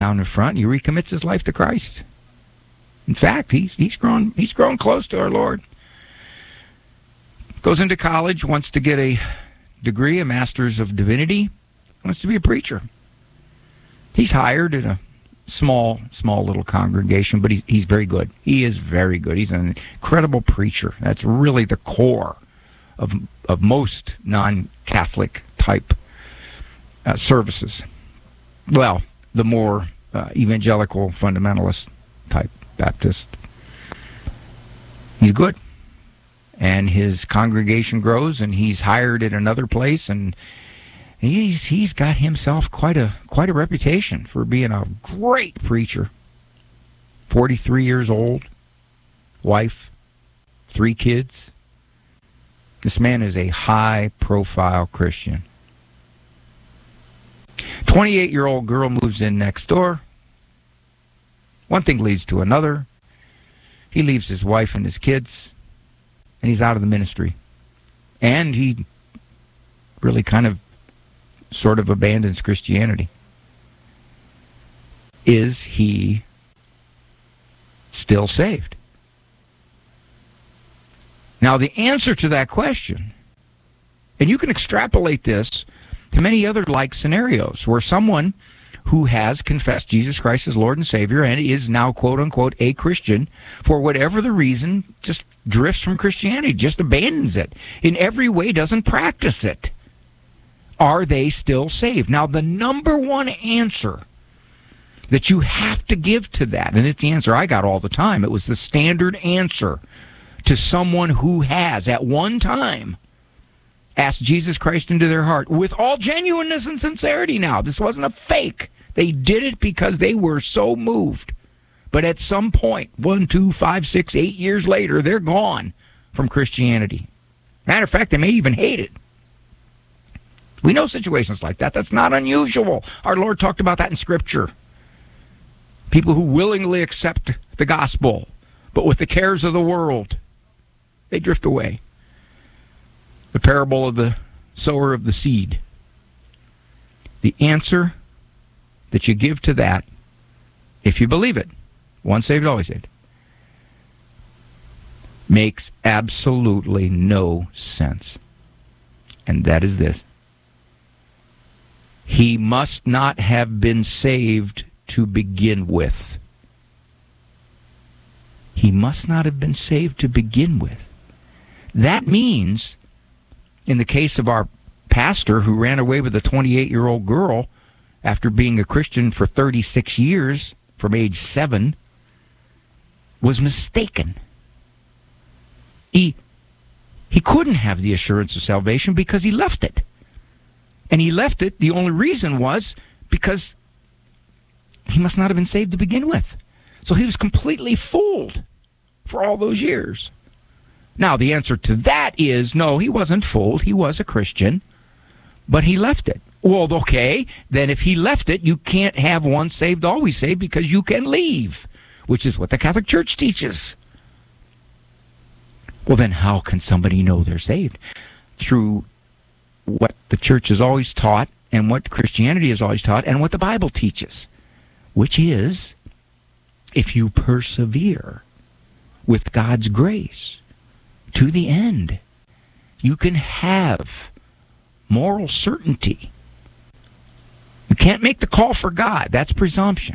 down in front. He recommits his life to Christ. In fact, he's grown close to our Lord. Goes into college, wants to get a degree, a master's of divinity, wants to be a preacher. He's hired in a small little congregation, but he's very good. He is very good. He's an incredible preacher. That's really the core of most non-Catholic type services. Well, the more evangelical fundamentalist type Baptist. He's good. And his congregation grows, and he's hired at another place, and he's got himself quite a reputation for being a great preacher. 43 years old, wife, 3 kids. This man is a high-profile Christian. 28-year-old girl moves in next door. One thing leads to another. He leaves his wife and his kids, and he's out of the ministry. And he really sort of abandons Christianity. Is he still saved? Now, the answer to that question, and you can extrapolate this to many other like scenarios where someone who has confessed Jesus Christ as Lord and Savior and is now, quote-unquote, a Christian, for whatever the reason, just drifts from Christianity, just abandons it, in every way doesn't practice it. Are they still saved? Now, the number one answer that you have to give to that, and it's the answer I got all the time, it was the standard answer to someone who has, at one time, asked Jesus Christ into their heart with all genuineness and sincerity now. This wasn't a fake. They did it because they were so moved. But at some point, 1, 2, 5, 6, 8 years later, they're gone from Christianity. Matter of fact, they may even hate it. We know situations like that. That's not unusual. Our Lord talked about that in Scripture. People who willingly accept the gospel, but with the cares of the world, they drift away. The parable of the sower of the seed. The answer that you give to that, if you believe it, once saved, always saved, makes absolutely no sense. And that is this. He must not have been saved to begin with. He must not have been saved to begin with. That means, in the case of our pastor who ran away with a 28-year-old girl after being a Christian for 36 years, from age 7, was mistaken. He couldn't have the assurance of salvation because he left it. And he left it, the only reason was because he must not have been saved to begin with. So he was completely fooled for all those years. Now, the answer to that is, no, he wasn't fooled. He was a Christian, but he left it. Well, okay, then if he left it, you can't have once saved, always saved, because you can leave, which is what the Catholic Church teaches. Well, then how can somebody know they're saved? Through what the Church has always taught and what Christianity has always taught and what the Bible teaches, which is, if you persevere with God's grace to the end, you can have moral certainty. You can't make the call for God. That's presumption.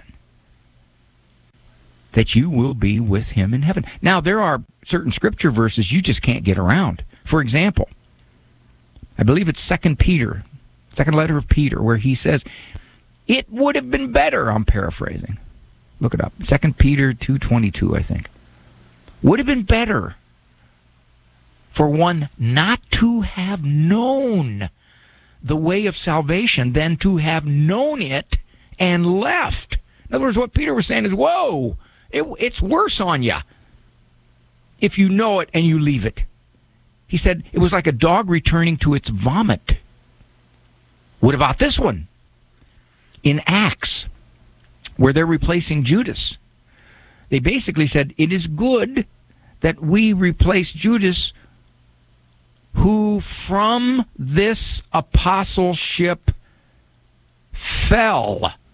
That you will be with him in heaven. Now, there are certain scripture verses you just can't get around. For example, I believe it's 2 Peter, second letter of Peter, where he says, it would have been better, I'm paraphrasing. Look it up. 2 Peter 2:22, I think. Would have been better for one not to have known the way of salvation than to have known it and left. In other words, what Peter was saying is, whoa, it's worse on you if you know it and you leave it. He said it was like a dog returning to its vomit. What about this one? In Acts, where they're replacing Judas, they basically said, it is good that we replace Judas, who from this apostleship fell.